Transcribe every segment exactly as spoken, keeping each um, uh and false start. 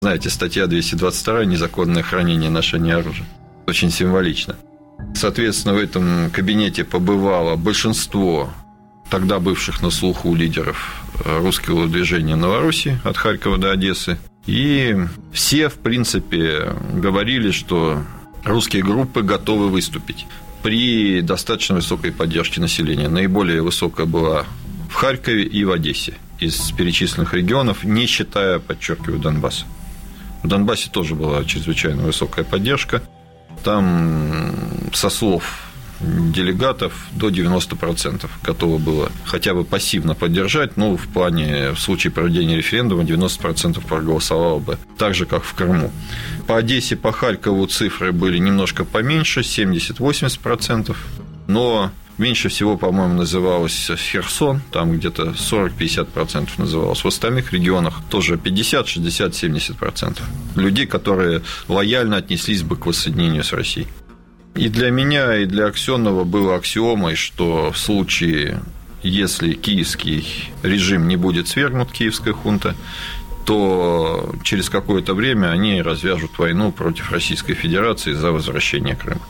Знаете, статья двести двадцать два «Незаконное хранение и ношение оружия». Очень символично. Соответственно, в этом кабинете побывало большинство тогда бывших на слуху лидеров русского движения Новороссии от Харькова до Одессы. И все, в принципе, говорили, что русские группы готовы выступить при достаточно высокой поддержке населения. Наиболее высокая была в Харькове и в Одессе из перечисленных регионов, не считая, подчеркиваю, Донбасса. В Донбассе тоже была чрезвычайно высокая поддержка. Там, со слов делегатов, до девяносто процентов готово было хотя бы пассивно поддержать, но в плане, в случае проведения референдума, девяносто процентов проголосовало бы так же, как в Крыму. По Одессе, по Харькову цифры были немножко поменьше, семьдесят-восемьдесят процентов, но меньше всего, по-моему, называлось Херсон, там где-то сорок-пятьдесят процентов называлось. В остальных регионах тоже пятьдесят, шестьдесят, семьдесят процентов людей, которые лояльно отнеслись бы к воссоединению с Россией. И для меня, и для Аксенова было аксиомой, что в случае, если киевский режим не будет свергнут, киевская хунта, то через какое-то время они развяжут войну против Российской Федерации за возвращение Крыма.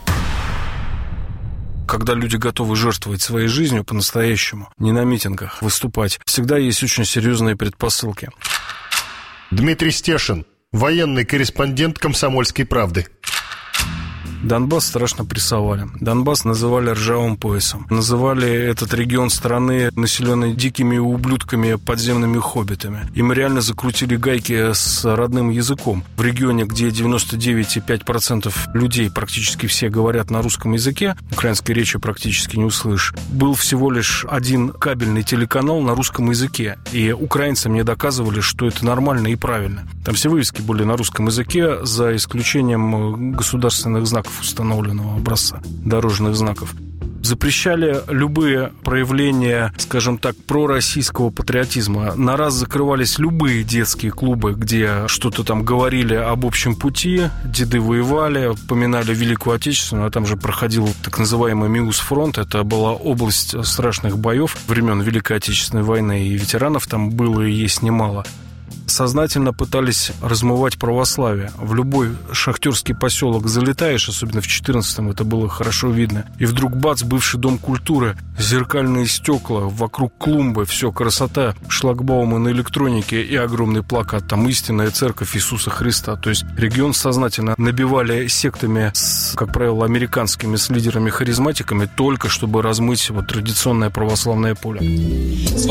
Когда люди готовы жертвовать своей жизнью по-настоящему, не на митингах выступать, всегда есть очень серьезные предпосылки. Дмитрий Стешин, военный корреспондент «Комсомольской правды». Донбасс страшно прессовали. Донбасс называли ржавым поясом. Называли этот регион страны, населенный дикими ублюдками, подземными хоббитами. Им реально закрутили гайки с родным языком. В регионе, где девяносто девять целых пять десятых процента людей, практически все говорят на русском языке, украинской речи практически не услышишь, был всего лишь один кабельный телеканал на русском языке. И украинцы мне доказывали, что это нормально и правильно. Там все вывески были на русском языке, за исключением государственных знаков установленного образца, дорожных знаков. Запрещали любые проявления, скажем так, пророссийского патриотизма. На раз закрывались любые детские клубы, где что-то там говорили об общем пути, деды воевали, поминали Великую Отечественную, а там же проходил так называемый Миус-фронт. Это была область страшных боев времен Великой Отечественной войны, и ветеранов там было и есть немало. Сознательно пытались размывать православие. В любой шахтерский поселок залетаешь, особенно в четырнадцатом, это было хорошо видно. И вдруг бац, бывший дом культуры, зеркальные стекла, вокруг клумбы, все, красота, шлагбаумы на электронике и огромный плакат, там «Истинная церковь Иисуса Христа». То есть регион сознательно набивали сектами, с, как правило, американскими, с лидерами-харизматиками, только чтобы размыть вот традиционное православное поле.